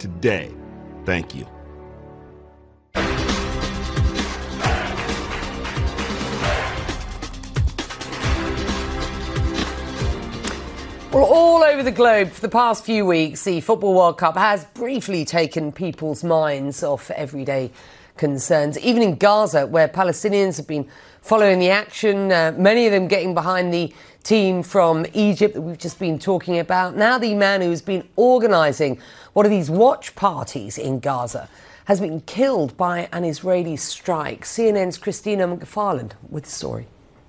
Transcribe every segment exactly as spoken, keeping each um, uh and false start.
today. Thank you. Well, all over the globe for the past few weeks, the Football World Cup has briefly taken people's minds off everyday concerns. Even in Gaza, where Palestinians have been following the action, uh, many of them getting behind the team from Egypt that we've just been talking about. Now the man who's been organising one of these watch parties in Gaza has been killed by an Israeli strike. C N N's Christina McFarland with the story.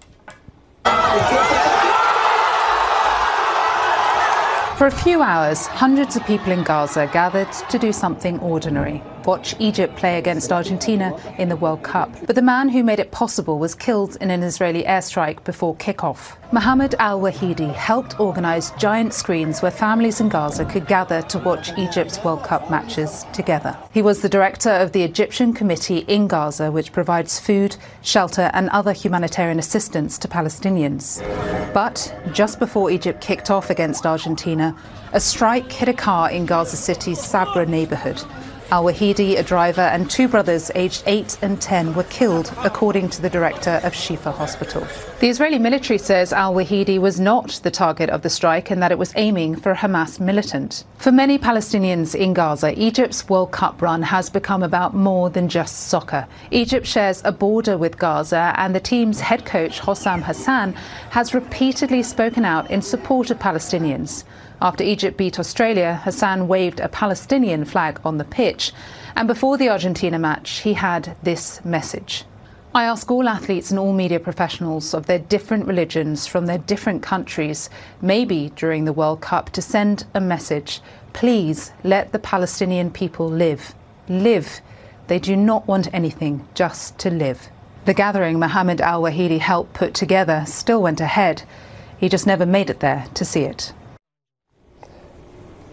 For a few hours, hundreds of people in Gaza gathered to do something ordinary: watch Egypt play against Argentina in the World Cup. But the man who made it possible was killed in an Israeli airstrike before kick-off. Mohammed Al-Wahidi helped organise giant screens where families in Gaza could gather to watch Egypt's World Cup matches together. He was the director of the Egyptian Committee in Gaza, which provides food, shelter and other humanitarian assistance to Palestinians. But just before Egypt kicked off against Argentina, a strike hit a car in Gaza City's Sabra neighbourhood. Al-Wahidi, a driver, and two brothers aged eight and ten were killed, according to the director of Shifa Hospital. The Israeli military says Al-Wahidi was not the target of the strike and that it was aiming for a Hamas militant. For many Palestinians in Gaza, Egypt's World Cup run has become about more than just soccer. Egypt shares a border with Gaza, and the team's head coach, Hossam Hassan, has repeatedly spoken out in support of Palestinians. After Egypt beat Australia, Hassan waved a Palestinian flag on the pitch, and before the Argentina match, he had this message. I ask all athletes and all media professionals of their different religions from their different countries, maybe during the World Cup, to send a message. Please let the Palestinian people live. Live. They do not want anything, just to live. The gathering Mohammed Al-Wahidi helped put together still went ahead. He just never made it there to see it.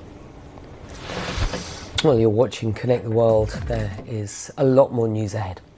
Well, you're watching Connect the World. There is a lot more news ahead.